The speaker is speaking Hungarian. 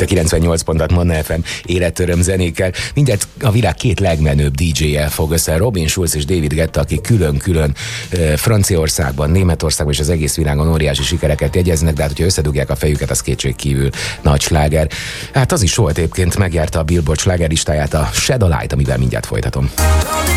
a 98 pontat Manna FM életöröm zenékkel. Mindjárt a világ két legmenőbb DJ-jel fog össze, Robin Schulz és David Guetta, akik külön-külön Franciaországban, Németországban és az egész világon óriási sikereket jegyeznek, de hát, hogyha összedugják a fejüket, az kétségkívül nagy sláger. Hát az is volt egyébként, megjárta a Billboard slágerlistáját a Shed a Light, amivel mindjárt folytatom.